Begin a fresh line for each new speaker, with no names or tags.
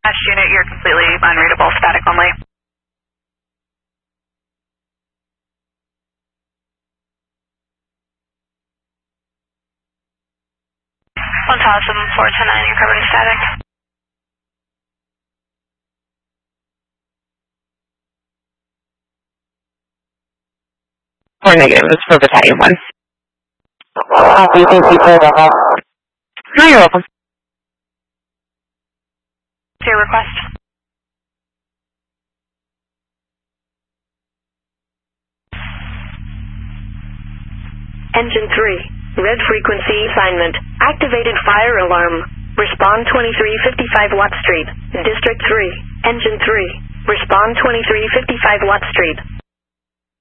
unit, you're completely unreadable, static only. One Tower 7429, you're covering static.
Or negative, it's for Battalion 1. No, you're welcome.
To your request.
Engine 3, red frequency assignment. Activated fire alarm. Respond 2355 Watt Street. District 3, Engine 3. Respond 2355 Watt Street.